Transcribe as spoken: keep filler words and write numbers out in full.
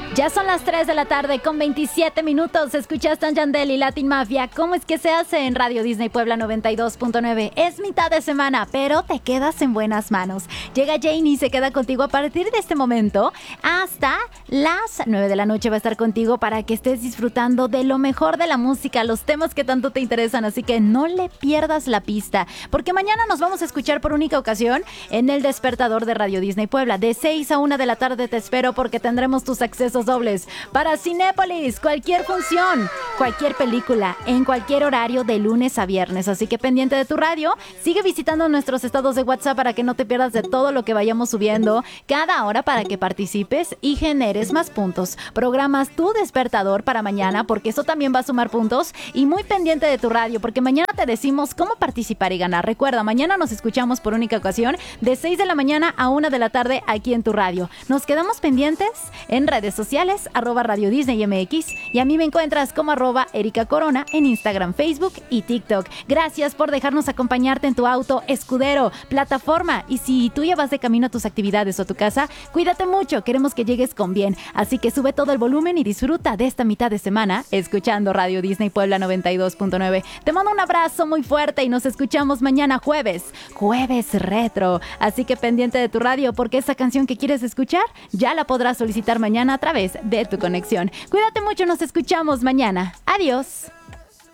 Ya son las tres de la tarde con veintisiete minutos. Escuchas Tan Yandel y Latin Mafia. ¿Cómo es que se hace en Radio Disney Puebla noventa y dos punto nueve? Es mitad de semana, pero te quedas en buenas manos. Llega Janie y se queda contigo a partir de este momento hasta las nueve de la noche. Va a estar contigo para que estés disfrutando de lo mejor de la música, los temas que tanto te interesan. Así que no le pierdas la pista, porque mañana nos vamos a escuchar por única ocasión en el despertador de Radio Disney Puebla. De seis a una de la tarde te espero, porque tendremos tus accesos dobles para Cinépolis, cualquier función, cualquier película, en cualquier horario de lunes a viernes. Así que pendiente de tu radio, sigue visitando nuestros estados de WhatsApp para que no te pierdas de todo lo que vayamos subiendo cada hora, para que participes y generes más puntos. Programas tu despertador para mañana, porque eso también va a sumar puntos. Y muy pendiente de tu radio, porque mañana te decimos cómo participar y ganar. Recuerda, mañana nos escuchamos por única ocasión de seis de la mañana a una de la tarde aquí en tu radio. Nos quedamos pendientes en redes sociales, arroba Radio Disney M X, y a mí me encuentras como arroba Erika Corona en Instagram, Facebook y TikTok. Gracias por dejarnos acompañarte en tu auto, escudero, plataforma, y si tú ya vas de camino a tus actividades o a tu casa, cuídate mucho, queremos que llegues con bien, así que sube todo el volumen y disfruta de esta mitad de semana escuchando Radio Disney Puebla noventa y dos punto nueve. Te mando un abrazo muy fuerte y nos escuchamos mañana jueves, jueves retro, así que pendiente de tu radio, porque esa canción que quieres escuchar ya la podrás solicitar mañana a través de tu conexión. Cuídate mucho, nos escuchamos mañana. Adiós.